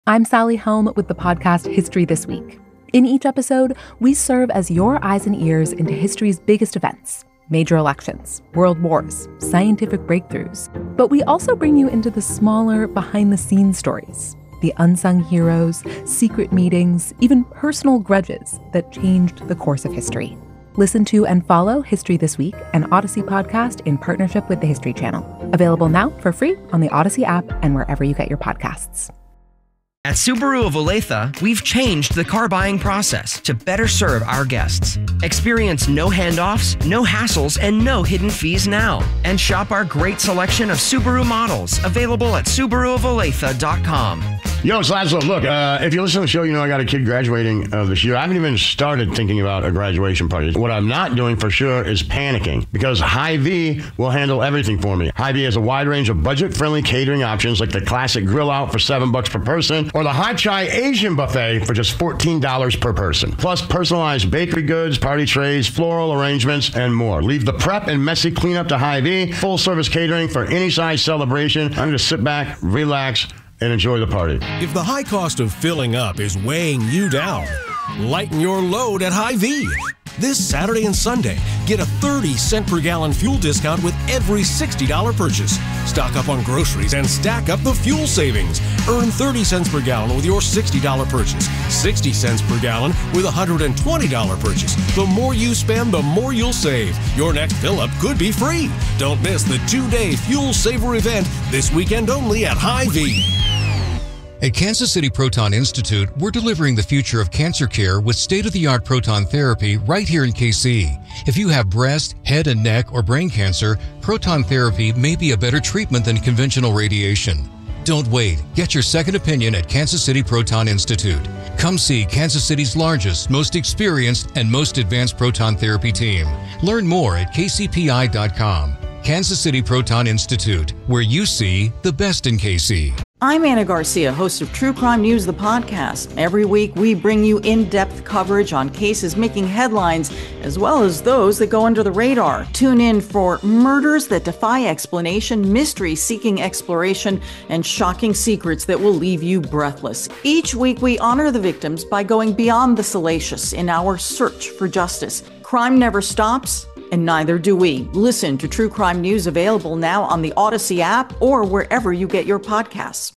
I'm Sally Helm with the podcast History This Week. In each episode, we serve as your eyes and ears into history's biggest events, major elections, world wars, scientific breakthroughs. But we also bring you into the smaller, behind-the-scenes stories, the unsung heroes, secret meetings, even personal grudges that changed the course of history. Listen to and follow History This Week, an Odyssey podcast in partnership with the History Channel. Available now for free on the Odyssey app and wherever you get your podcasts. At Subaru of Olathe, we've changed the car buying process to better serve our guests. Experience no handoffs, no hassles, and no hidden fees now. And shop our great selection of Subaru models available at SubaruofOlathe.com. Yo, it's Laszlo. Look, if you listen to the show, you know I got a kid graduating this year. I haven't even started thinking about a graduation party. What I'm not doing for sure is panicking, because Hy-Vee will handle everything for me. Hy-Vee has a wide range of budget-friendly catering options, like the classic grill out for $7 per person, or the hot chai Asian buffet for just $14 per person. Plus personalized bakery goods, party trays, floral arrangements, and more. Leave the prep and messy cleanup to Hy-Vee. Full-service catering for any size celebration. I'm going to sit back, relax, and enjoy the party. If the high cost of filling up is weighing you down, lighten your load at Hy-Vee. This Saturday and Sunday, get a 30-cent per gallon fuel discount with every $60 purchase. Stock up on groceries and stack up the fuel savings. Earn 30 cents per gallon with your $60 purchase. 60 cents per gallon with a $120 purchase. The more you spend, the more you'll save. Your next fill-up could be free. Don't miss the 2-day Fuel Saver event this weekend only at Hy-Vee. At Kansas City Proton Institute, we're delivering the future of cancer care with state-of-the-art proton therapy right here in KC. If you have breast, head and neck, or brain cancer, proton therapy may be a better treatment than conventional radiation. Don't wait. Get your second opinion at Kansas City Proton Institute. Come see Kansas City's largest, most experienced, and most advanced proton therapy team. Learn more at kcpi.com. Kansas City Proton Institute, where you see the best in KC. I'm Anna Garcia, host of True Crime News, the podcast. Every week, we bring you in-depth coverage on cases making headlines, as well as those that go under the radar. Tune in for murders that defy explanation, mysteries seeking exploration, and shocking secrets that will leave you breathless. Each week, we honor the victims by going beyond the salacious in our search for justice. Crime never stops, and neither do we. Listen to True Crime News, available now on the Odyssey app or wherever you get your podcasts.